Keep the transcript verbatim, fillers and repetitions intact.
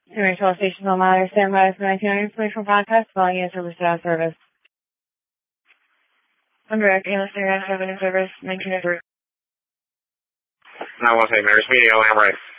Control station on Matter, stand by for nineteen hundred information broadcast, calling in service to our service. I'm direct, and listening to seven in service, nineteen hundred. nine one seven, Mary's Media, Lamb Right.